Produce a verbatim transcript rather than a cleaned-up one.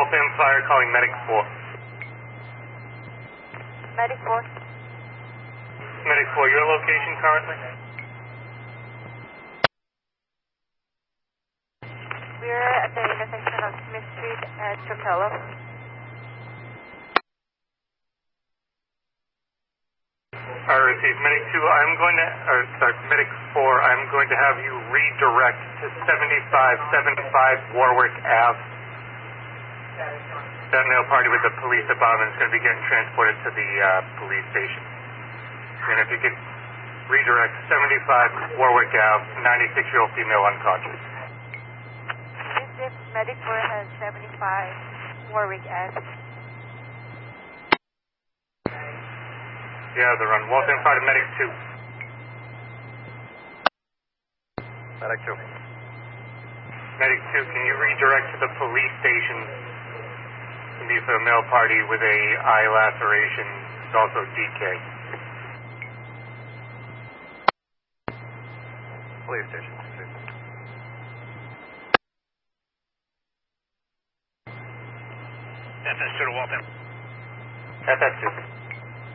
Waltham Fire calling Medic four. Medic four. Medic four, your location currently? We're at the intersection of Smith Street at Trapello. I received Medic two. I'm going to, or sorry, Medic four, I'm going to have you redirect to seventy-five seventy-five Warwick Avenue. That male party with the police department is going to be getting transported to the uh, police station. And if you could redirect seventy-five Warwick Avenue, ninety-six-year-old female unconscious. This Medic four has seventy-five Warwick Avenue. Yeah, they're on Waltham Fire to Medic two. Medic two. Medic two, can you redirect to the police station? Can be for a male party with a eye laceration, it's also D K. Police station. F S two to Waltham. F S two.